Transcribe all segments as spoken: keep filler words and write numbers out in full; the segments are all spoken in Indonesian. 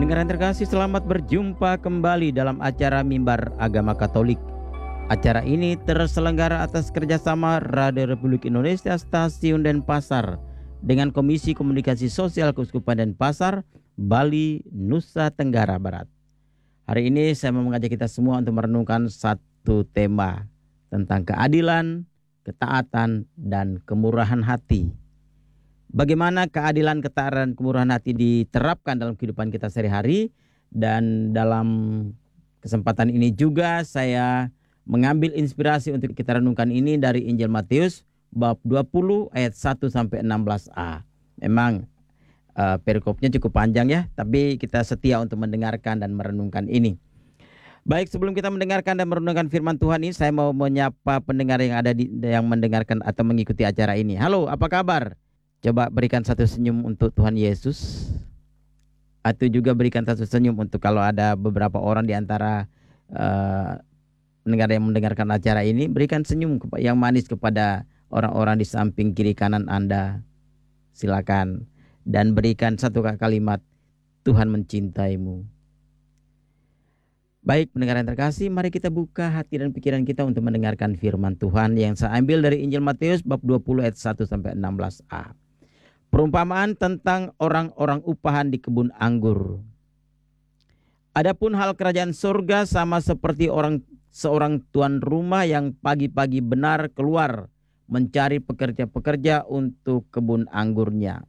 Pendengar yang terkasih, selamat berjumpa kembali dalam acara Mimbar Agama Katolik. Acara ini terselenggara atas kerjasama Radio Republik Indonesia Stasiun Denpasar dengan Komisi Komunikasi Sosial Keuskupan Denpasar, Bali, Nusa Tenggara Barat. Hari ini saya mau mengajak kita semua untuk merenungkan satu tema tentang keadilan, ketaatan, dan kemurahan hati. Bagaimana keadilan, ketaatan, dan kemurahan hati diterapkan dalam kehidupan kita sehari-hari. Dan dalam kesempatan ini juga saya mengambil inspirasi untuk kita renungkan ini dari Injil Matius bab dua puluh ayat satu sampai enam belas a. Memang uh, perikopnya cukup panjang ya, tapi kita setia untuk mendengarkan dan merenungkan ini. Baik, sebelum kita mendengarkan dan merenungkan firman Tuhan ini, saya mau menyapa pendengar yang ada di, yang mendengarkan atau mengikuti acara ini. Halo, apa kabar? Coba berikan satu senyum untuk Tuhan Yesus. Atau juga berikan satu senyum untuk kalau ada beberapa orang di antara uh, pendengar yang mendengarkan acara ini. Berikan senyum yang manis kepada orang-orang di samping kiri kanan Anda. Silakan. Dan berikan satu kalimat, Tuhan mencintaimu. Baik, pendengar yang terkasih, mari kita buka hati dan pikiran kita untuk mendengarkan firman Tuhan yang saya ambil dari Injil Matius bab dua puluh ayat satu sampai enam belas a. Perumpamaan tentang orang-orang upahan di kebun anggur. Adapun hal kerajaan surga sama seperti orang seorang tuan rumah yang pagi-pagi benar keluar mencari pekerja-pekerja untuk kebun anggurnya.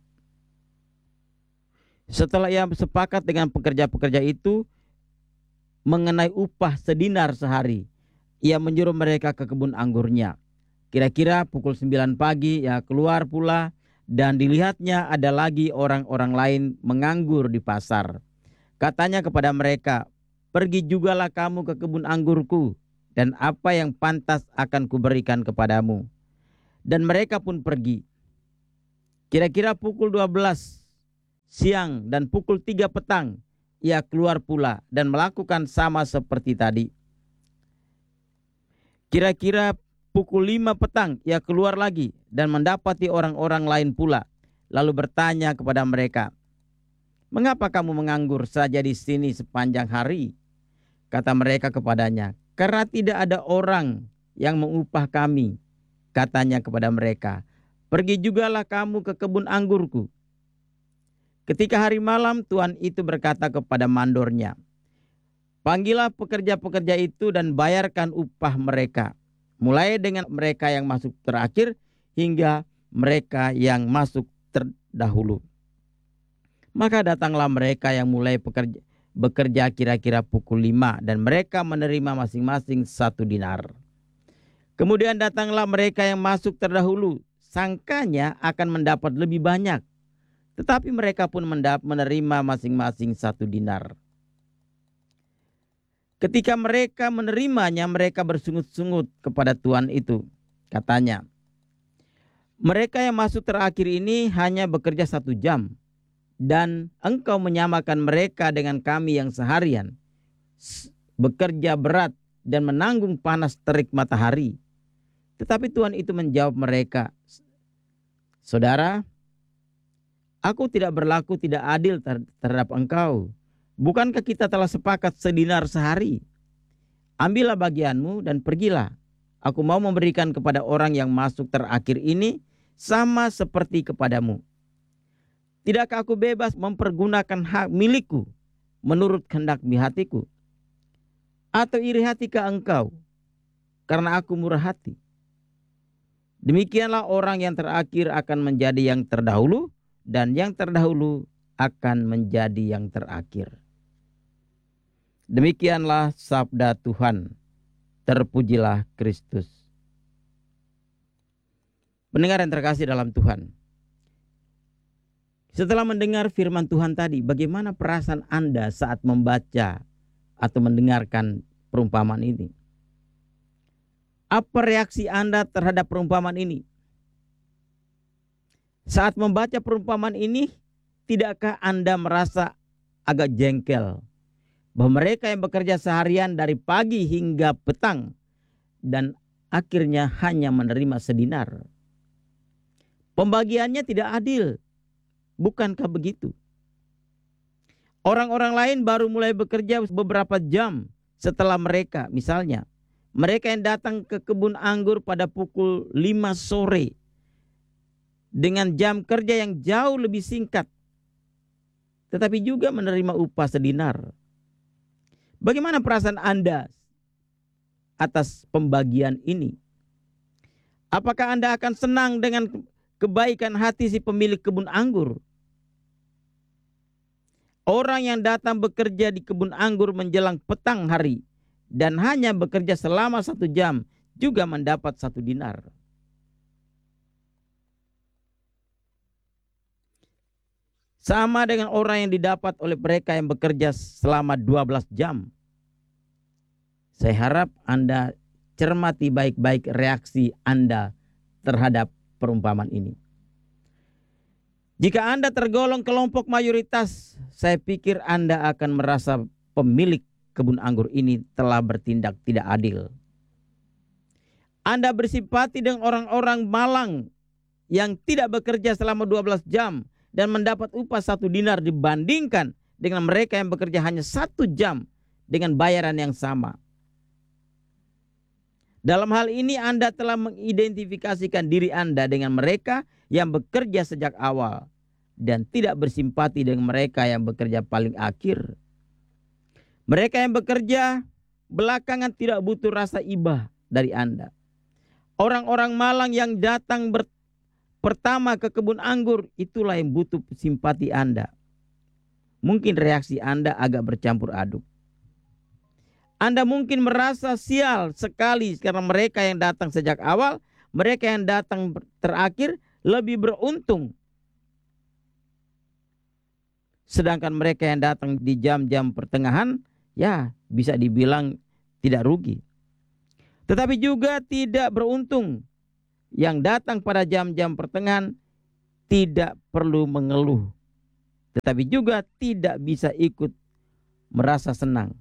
Setelah ia sepakat dengan pekerja-pekerja itu mengenai upah sedinar sehari, ia menyuruh mereka ke kebun anggurnya. Kira-kira pukul sembilan pagi ia keluar pula, dan dilihatnya ada lagi orang-orang lain menganggur di pasar. Katanya kepada mereka, pergi jugalah kamu ke kebun anggurku, dan apa yang pantas akan kuberikan kepadamu. Dan mereka pun pergi. Kira-kira pukul dua belas siang dan pukul tiga petang, ia keluar pula dan melakukan sama seperti tadi. Kira-kira pukul lima petang, ia keluar lagi dan mendapati orang-orang lain pula. Lalu bertanya kepada mereka, mengapa kamu menganggur saja di sini sepanjang hari? Kata mereka kepadanya, karena tidak ada orang yang mengupah kami. Katanya kepada mereka, pergi jugalah kamu ke kebun anggurku. Ketika hari malam, tuan itu berkata kepada mandornya, panggillah pekerja-pekerja itu dan bayarkan upah mereka, mulai dengan mereka yang masuk terakhir hingga mereka yang masuk terdahulu. Maka datanglah mereka yang mulai pekerja, bekerja kira-kira pukul lima, dan mereka menerima masing-masing satu dinar. Kemudian datanglah mereka yang masuk terdahulu, sangkanya akan mendapat lebih banyak. Tetapi mereka pun menerima masing-masing satu dinar. Ketika mereka menerimanya, mereka bersungut-sungut kepada tuan itu. Katanya, mereka yang masuk terakhir ini hanya bekerja satu jam, dan engkau menyamakan mereka dengan kami yang seharian bekerja berat dan menanggung panas terik matahari. Tetapi tuan itu menjawab mereka, saudara, aku tidak berlaku tidak adil terhadap engkau. Bukankah kita telah sepakat sedinar sehari? Ambillah bagianmu dan pergilah. Aku mau memberikan kepada orang yang masuk terakhir ini sama seperti kepadamu. Tidakkah aku bebas mempergunakan hak milikku menurut kehendak hatiku? Atau iri hatikah engkau karena aku murah hati? Demikianlah orang yang terakhir akan menjadi yang terdahulu, dan yang terdahulu akan menjadi yang terakhir. Demikianlah sabda Tuhan. Terpujilah Kristus. Pendengar yang terkasih dalam Tuhan, setelah mendengar firman Tuhan tadi, bagaimana perasaan Anda saat membaca atau mendengarkan perumpamaan ini? Apa reaksi Anda terhadap perumpamaan ini? Saat membaca perumpamaan ini, tidakkah Anda merasa agak jengkel bahwa mereka yang bekerja seharian dari pagi hingga petang dan akhirnya hanya menerima sedinar? Pembagiannya tidak adil. Bukankah begitu? Orang-orang lain baru mulai bekerja beberapa jam setelah mereka. Misalnya, mereka yang datang ke kebun anggur pada pukul lima sore dengan jam kerja yang jauh lebih singkat, tetapi juga menerima upah sedinar. Bagaimana perasaan Anda atas pembagian ini? Apakah Anda akan senang dengan kebaikan hati si pemilik kebun anggur? Orang yang datang bekerja di kebun anggur menjelang petang hari dan hanya bekerja selama satu jam juga mendapat satu dinar. Sama dengan orang yang didapat oleh mereka yang bekerja selama dua belas jam. Saya harap Anda cermati baik-baik reaksi Anda terhadap perumpamaan ini. Jika Anda tergolong kelompok mayoritas, saya pikir Anda akan merasa pemilik kebun anggur ini telah bertindak tidak adil. Anda bersimpati dengan orang-orang malang yang tidak bekerja selama dua belas jam dan mendapat upah satu dinar dibandingkan dengan mereka yang bekerja hanya satu jam dengan bayaran yang sama. Dalam hal ini Anda telah mengidentifikasikan diri Anda dengan mereka yang bekerja sejak awal dan tidak bersimpati dengan mereka yang bekerja paling akhir. Mereka yang bekerja belakangan tidak butuh rasa ibah dari Anda. Orang-orang malang yang datang ber, pertama ke kebun anggur, itulah yang butuh simpati Anda. Mungkin reaksi Anda agak bercampur aduk. Anda mungkin merasa sial sekali karena mereka yang datang sejak awal, mereka yang datang terakhir lebih beruntung. Sedangkan mereka yang datang di jam-jam pertengahan, ya bisa dibilang tidak rugi. Tetapi juga tidak beruntung. Yang datang pada jam-jam pertengahan tidak perlu mengeluh. Tetapi juga tidak bisa ikut merasa senang.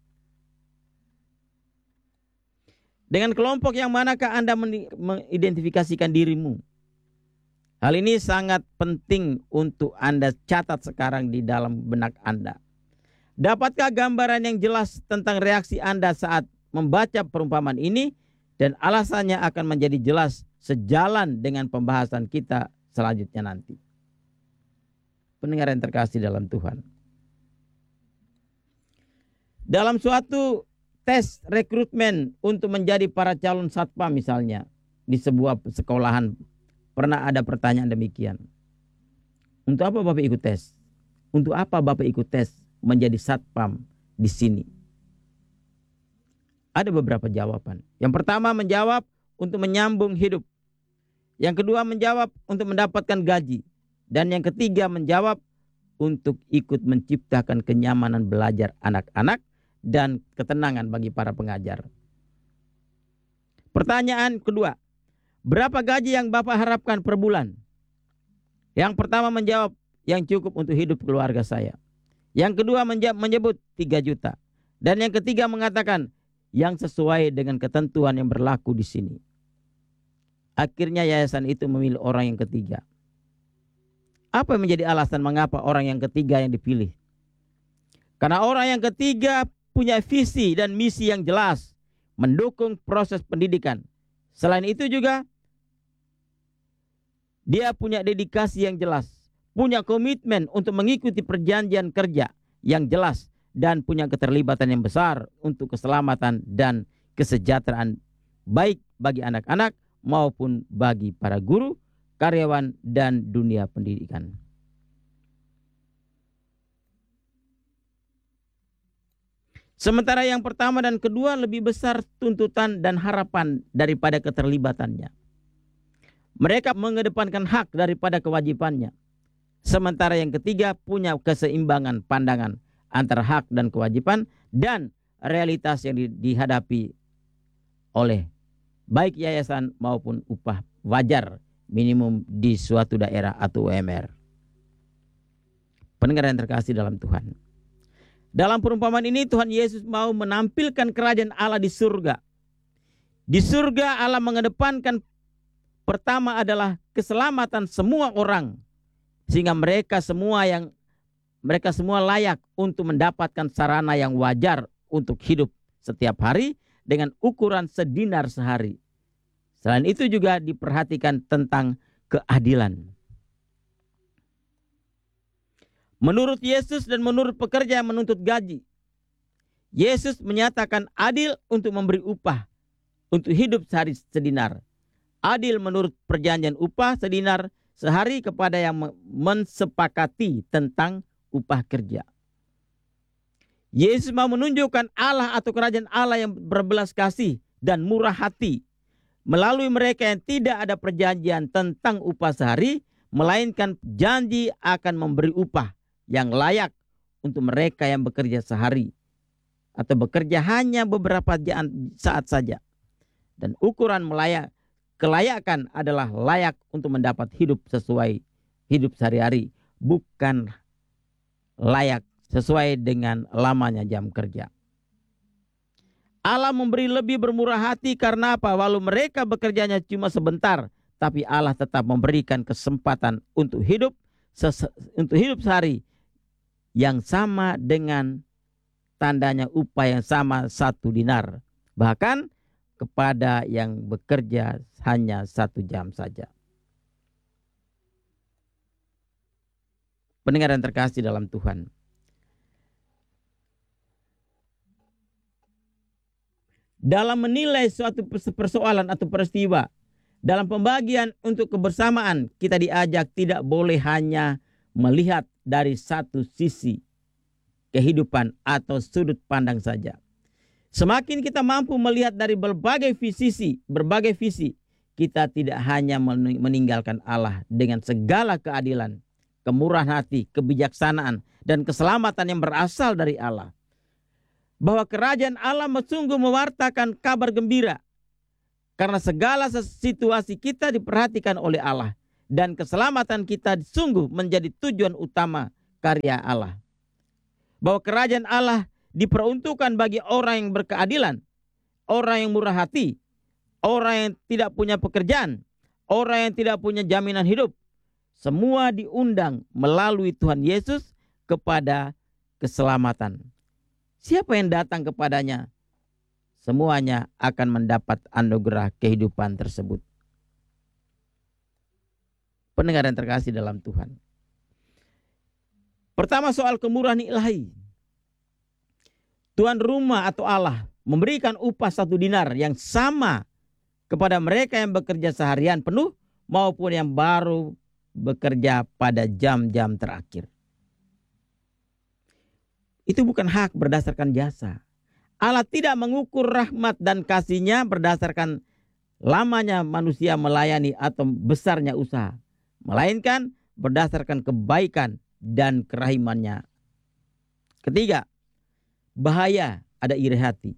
Dengan kelompok yang manakah Anda mengidentifikasikan dirimu? Hal ini sangat penting untuk Anda catat sekarang di dalam benak Anda. Dapatkah gambaran yang jelas tentang reaksi Anda saat membaca perumpamaan ini? Dan alasannya akan menjadi jelas sejalan dengan pembahasan kita selanjutnya nanti. Pendengar yang terkasih dalam Tuhan. Dalam suatu tes rekrutmen untuk menjadi para calon satpam misalnya di sebuah sekolahan, pernah ada pertanyaan demikian. Untuk apa Bapak ikut tes? Untuk apa Bapak ikut tes menjadi satpam di sini? Ada beberapa jawaban. Yang pertama menjawab untuk menyambung hidup. Yang kedua menjawab untuk mendapatkan gaji. Dan yang ketiga menjawab untuk ikut menciptakan kenyamanan belajar anak-anak dan ketenangan bagi para pengajar. Pertanyaan kedua, berapa gaji yang Bapak harapkan per bulan? Yang pertama menjawab yang cukup untuk hidup keluarga saya. Yang kedua menyebut tiga juta. Dan yang ketiga mengatakan yang sesuai dengan ketentuan yang berlaku di sini. Akhirnya yayasan itu memilih orang yang ketiga. Apa yang menjadi alasan mengapa orang yang ketiga yang dipilih? Karena orang yang ketiga punya visi dan misi yang jelas, mendukung proses pendidikan. Selain itu juga, dia punya dedikasi yang jelas, punya komitmen untuk mengikuti perjanjian kerja yang jelas, dan punya keterlibatan yang besar untuk keselamatan dan kesejahteraan baik bagi anak-anak maupun bagi para guru, karyawan, dan dunia pendidikan. Sementara yang pertama dan kedua lebih besar tuntutan dan harapan daripada keterlibatannya. Mereka mengedepankan hak daripada kewajibannya. Sementara yang ketiga punya keseimbangan pandangan antara hak dan kewajiban dan realitas yang dihadapi oleh baik yayasan maupun upah wajar minimum di suatu daerah atau U M R. Pendengar yang terkasih dalam Tuhan. Dalam perumpamaan ini Tuhan Yesus mau menampilkan kerajaan Allah di surga. Di surga Allah mengedepankan pertama adalah keselamatan semua orang. Sehingga mereka semua yang mereka semua layak untuk mendapatkan sarana yang wajar untuk hidup setiap hari dengan ukuran sedinar sehari. Selain itu juga diperhatikan tentang keadilan. Menurut Yesus dan menurut pekerja yang menuntut gaji, Yesus menyatakan adil untuk memberi upah untuk hidup sehari sedinar. Adil menurut perjanjian upah sedinar sehari kepada yang mensepakati tentang upah kerja. Yesus mau menunjukkan Allah atau kerajaan Allah yang berbelas kasih dan murah hati melalui mereka yang tidak ada perjanjian tentang upah sehari, melainkan janji akan memberi upah yang layak untuk mereka yang bekerja sehari atau bekerja hanya beberapa saat saja. Dan ukuran melayak, kelayakan adalah layak untuk mendapat hidup sesuai hidup sehari-hari, bukan layak sesuai dengan lamanya jam kerja. Allah memberi lebih bermurah hati karena apa? Walau mereka bekerjanya cuma sebentar, tapi Allah tetap memberikan kesempatan untuk hidup untuk hidup sehari yang sama dengan tandanya upah yang sama satu dinar. Bahkan kepada yang bekerja hanya satu jam saja. Pendengar yang terkasih dalam Tuhan, dalam menilai suatu persoalan atau peristiwa, dalam pembagian untuk kebersamaan, kita diajak tidak boleh hanya melihat dari satu sisi kehidupan atau sudut pandang saja. Semakin kita mampu melihat dari berbagai visi, berbagai visi, kita tidak hanya meninggalkan Allah dengan segala keadilan, kemurahan hati, kebijaksanaan, dan keselamatan yang berasal dari Allah. Bahwa kerajaan Allah sungguh mewartakan kabar gembira. Karena segala situasi kita diperhatikan oleh Allah. Dan keselamatan kita sungguh menjadi tujuan utama karya Allah. Bahwa kerajaan Allah diperuntukkan bagi orang yang berkeadilan, orang yang murah hati, orang yang tidak punya pekerjaan, orang yang tidak punya jaminan hidup. Semua diundang melalui Tuhan Yesus kepada keselamatan. Siapa yang datang kepadanya, semuanya akan mendapat anugerah kehidupan tersebut. Pendengar yang terkasih dalam Tuhan. Pertama, soal kemurahan ilahi. Tuan rumah atau Allah memberikan upah satu dinar yang sama kepada mereka yang bekerja seharian penuh maupun yang baru bekerja pada jam-jam terakhir. Itu bukan hak berdasarkan jasa. Allah tidak mengukur rahmat dan kasih-Nya berdasarkan lamanya manusia melayani atau besarnya usaha, melainkan berdasarkan kebaikan dan kerahimannya. Ketiga, bahaya ada iri hati.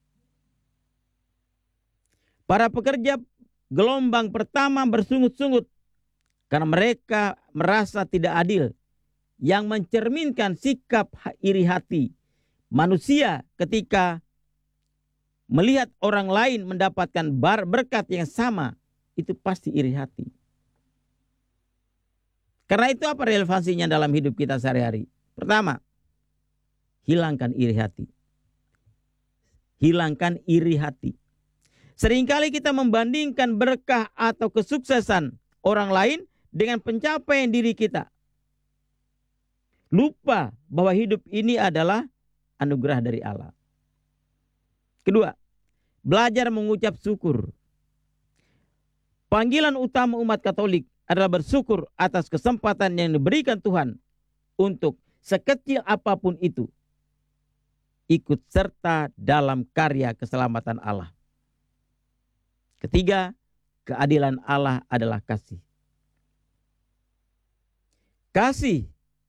Para pekerja gelombang pertama bersungut-sungut karena mereka merasa tidak adil, yang mencerminkan sikap iri hati manusia ketika melihat orang lain mendapatkan berkat yang sama, itu pasti iri hati. Karena itu apa relevansinya dalam hidup kita sehari-hari? Pertama, hilangkan iri hati. Hilangkan iri hati. Seringkali kita membandingkan berkah atau kesuksesan orang lain dengan pencapaian diri kita. Lupa bahwa hidup ini adalah anugerah dari Allah. Kedua, belajar mengucap syukur. Panggilan utama umat Katolik adalah bersyukur atas kesempatan yang diberikan Tuhan untuk sekecil apapun itu ikut serta dalam karya keselamatan Allah. Ketiga, keadilan Allah adalah kasih. Kasih.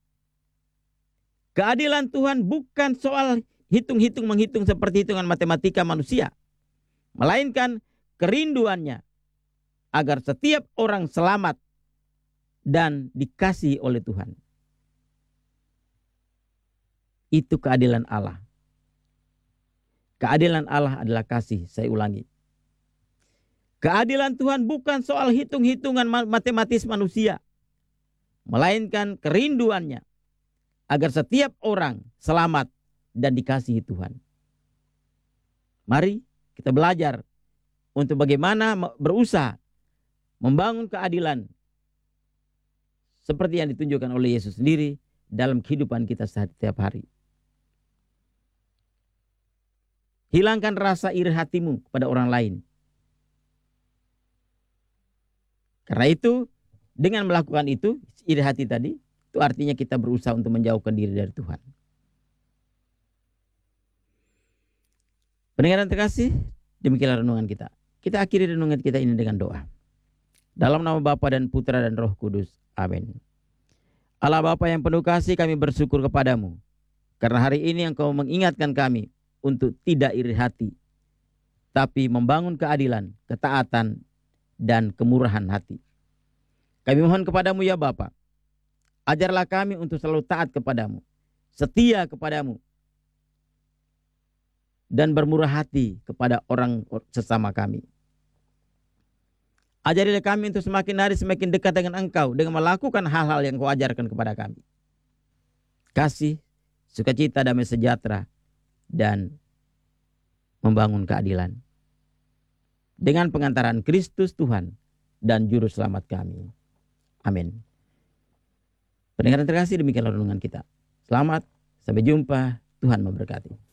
Keadilan Tuhan bukan soal hitung-hitung menghitung seperti hitungan matematika manusia, melainkan kerinduannya agar setiap orang selamat dan dikasihi oleh Tuhan. Itu keadilan Allah. Keadilan Allah adalah kasih, saya ulangi. Keadilan Tuhan bukan soal hitung-hitungan matematis manusia, melainkan kerinduannya agar setiap orang selamat dan dikasihi Tuhan. Mari kita belajar untuk bagaimana berusaha membangun keadilan seperti yang ditunjukkan oleh Yesus sendiri dalam kehidupan kita setiap hari. Hilangkan rasa iri hatimu kepada orang lain. Karena itu, dengan melakukan itu, iri hati tadi, itu artinya kita berusaha untuk menjauhkan diri dari Tuhan. Pendengar yang terkasih, demikianlah renungan kita. Kita akhiri renungan kita ini dengan doa. Dalam nama Bapa dan Putra dan Roh Kudus. Amin. Allah Bapa yang penuh kasih, kami bersyukur kepadamu. Karena hari ini Engkau mengingatkan kami untuk tidak iri hati, tapi membangun keadilan, ketaatan, dan kemurahan hati. Kami mohon kepadamu ya Bapa, ajarlah kami untuk selalu taat kepadamu, setia kepadamu, dan bermurah hati kepada orang sesama kami. Ajarilah kami untuk semakin hari semakin dekat dengan Engkau dengan melakukan hal-hal yang Kau ajarkan kepada kami. Kasih, sukacita, damai sejahtera, dan membangun keadilan. Dengan pengantaran Kristus Tuhan dan Juru Selamat kami. Amin. Pendengar yang terkasih, demikianlah renungan kita. Selamat, sampai jumpa, Tuhan memberkati.